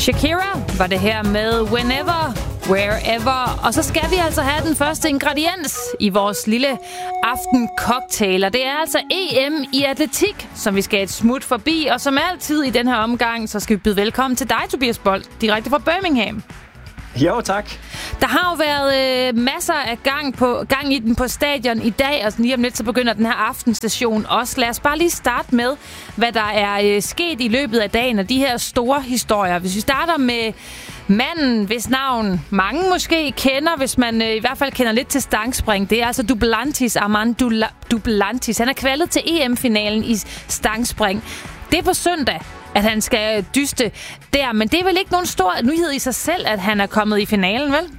Shakira var det her med Whenever, Wherever. Og så skal vi altså have den første ingrediens i vores lille aftencocktail. Og det er altså EM i atletik, som vi skal et smut forbi. Og som altid i den her omgang, så skal vi byde velkommen til dig, Tobias Bold, direkte fra Birmingham. Jo, tak. Der har jo været masser af gang i den på stadion i dag, og lige om lidt så begynder den her aftenstation også. Lad os bare lige starte med, hvad der er sket i løbet af dagen, og de her store historier. Hvis vi starter med manden, hvis navn mange måske kender, hvis man i hvert fald kender lidt til stangspring, det er altså Duplantis, Armand Duplantis. Han er kvalet til EM-finalen i stangspring. Det er på søndag, at han skal dyste der. Men det er vel ikke nogen stor nyhed i sig selv, at han er kommet i finalen, vel?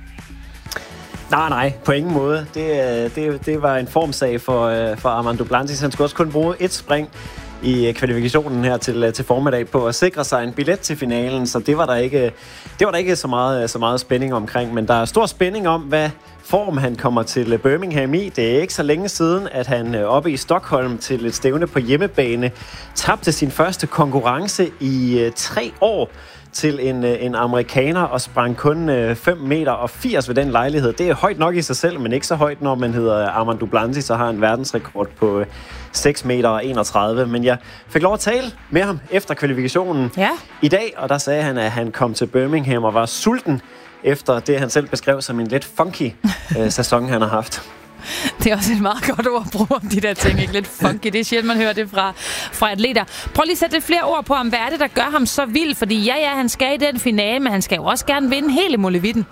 Nej, på ingen måde. Det var en formsag for Armand Duplantis. Han skulle også kun bruge et spring i kvalifikationen her til formiddag på at sikre sig en billet til finalen, så det var der ikke så meget spænding omkring, men der er stor spænding om, hvad form han kommer til Birmingham i. Det er ikke så længe siden, at han oppe i Stockholm til et stævne på hjemmebane tabte sin første konkurrence i 3 år til en amerikaner og sprang kun 5,80 meter ved den lejlighed. Det er højt nok i sig selv, men ikke så højt, når man hedder Armand Duplantis og har en verdensrekord på 6,31 meter. Men jeg fik lov at tale med ham efter kvalifikationen i dag, og der sagde han, at han kom til Birmingham og var sulten efter det, han selv beskrev som en lidt funky sæson, han har haft. Det er også et meget godt ord at bruge om de der ting, ikke? Lidt funky. Det er sjældent, man hører det fra atleter. Prøv lige at sætte lidt flere ord på ham. Hvad er det, der gør ham så vild? Fordi han skal i den finale, men han skal jo også gerne vinde hele Molevitten.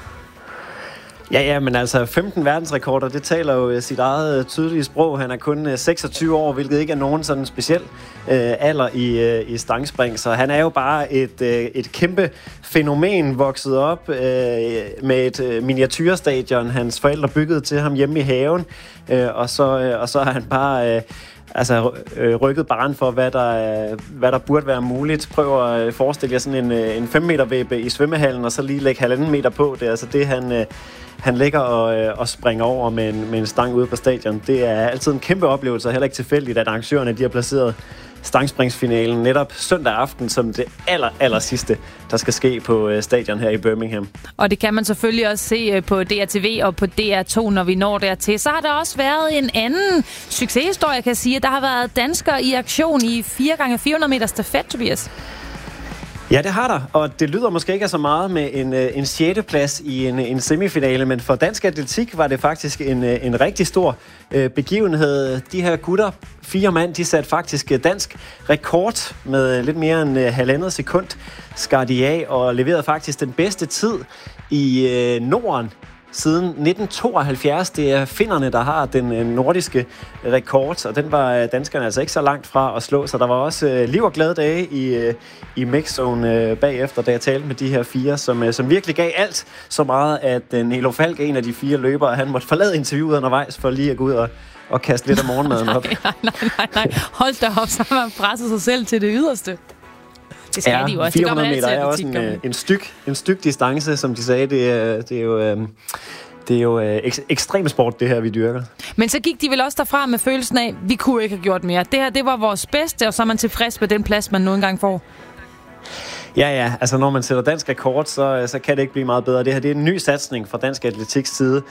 Ja, men altså 15 verdensrekorder, det taler jo sit eget tydelige sprog. Han er kun 26 år, hvilket ikke er nogen sådan speciel alder i stangspring. Så han er jo bare et kæmpe fænomen, vokset op med et miniatyrstadion. Hans forældre byggede til ham hjemme i haven, og så er han bare rykket barren for, hvad der burde være muligt. Prøv at forestille jer sådan en 5 meter væbbe i svømmehallen, og så lige lægge 1,5 meter på. Det er altså det, han ligger og springer over med en stang ude på stadion. Det er altid en kæmpe oplevelse, og heller ikke tilfældigt, at arrangørerne de har placeret stangspringsfinalen netop søndag aften som det aller sidste, der skal ske på stadion her i Birmingham. Og det kan man selvfølgelig også se på DRTV og på DR2, når vi når dertil. Så har der også været en anden succeshistorie, jeg kan sige. Der har været danskere i aktion i 4x400 meter stafet, Tobias. Ja, det har der, og det lyder måske ikke så meget med en 6. plads i en semifinale, men for dansk atletik var det faktisk en rigtig stor begivenhed. De her gutter, 4 mand, de satte faktisk dansk rekord med lidt mere end 1,5 sekund, skar de af og leverede faktisk den bedste tid i Norden siden 1972. Det er finnerne, der har den nordiske rekord, og den var danskerne altså ikke så langt fra at slå, så der var også liv og glade dage i mixzone bagefter, da jeg talte med de her 4, som virkelig gav alt så meget, at Nelo Falk, en af de 4 løbere, han måtte forlade interviewet undervejs for lige at gå ud og kaste lidt af morgenmaden op. Nej. Hold da op, så har man presset sig selv til det yderste. Det skal de jo også. 400 meter er også en styk distance, som de sagde. Det er jo ekstrem sport, det her, vi dyrker. Men så gik de vel også derfra med følelsen af, vi kunne ikke have gjort mere. Det her, det var vores bedste, og så er man tilfreds med den plads, man nu engang får. Ja, altså når man sætter dansk rekord, så kan det ikke blive meget bedre. Det her, det er en ny satsning fra dansk atletiks side,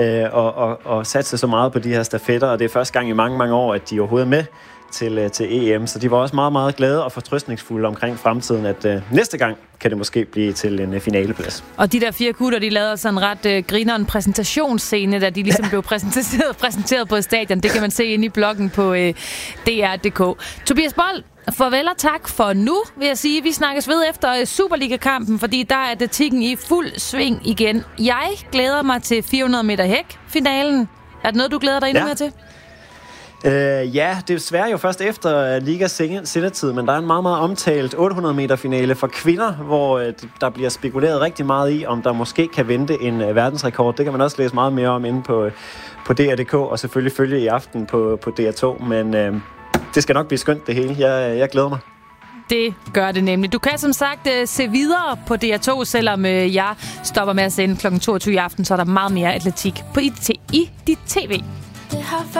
og satse så meget på de her stafetter, og det er første gang i mange år, at de overhovedet er med til EM, så de var også meget, meget glade og fortrøstningsfulde omkring fremtiden, at næste gang kan det måske blive til en finaleplads. Og de der 4 gutter, de lavede sådan en ret grineren præsentationsscene, da de ligesom blev præsenteret på stadion. Det kan man se inde i bloggen på DR.dk. Tobias Bold, farvel og tak for nu, vil jeg sige. Vi snakkes ved efter Superliga-kampen, fordi der er atletikken i fuld sving igen. Jeg glæder mig til 400 meter hæk-finalen. Er det noget, du glæder dig endnu mere til? Ja, det er desværre jo først efter ligas sendetid, men der er en meget, meget omtalt 800 meter finale for kvinder, hvor der bliver spekuleret rigtig meget i, om der måske kan vente en verdensrekord. Det kan man også læse meget mere om inde på DR.dk, og selvfølgelig følge i aften på DR2, men det skal nok blive skønt det hele. Jeg glæder mig. Det gør det nemlig. Du kan som sagt se videre på DR2, selvom jeg stopper med at sende kl. 22 i aften, så er der meget mere atletik i dit tv.